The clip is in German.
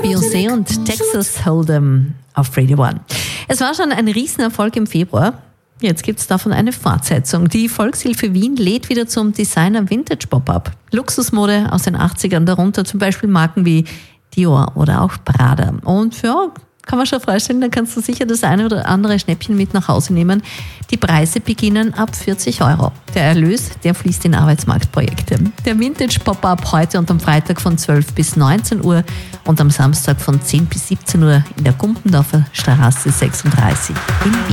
Beyoncé und Texas Hold'em auf Radio One. Es war schon ein Riesenerfolg im Februar. Jetzt gibt es davon eine Fortsetzung. Die Volkshilfe Wien lädt wieder zum Designer Vintage Pop-Up. Luxusmode aus den 80ern, darunter zum Beispiel Marken wie Dior oder auch Prada. Und ja, kann man schon vorstellen, da kannst du sicher das eine oder andere Schnäppchen mit nach Hause nehmen. Die Preise beginnen ab 40 €. Der Erlös, der fließt in Arbeitsmarktprojekte. Der Vintage Pop-Up heute und am Freitag von 12 bis 19 Uhr und am Samstag von 10 bis 17 Uhr in der Gumpendorfer Straße 36 in Wien.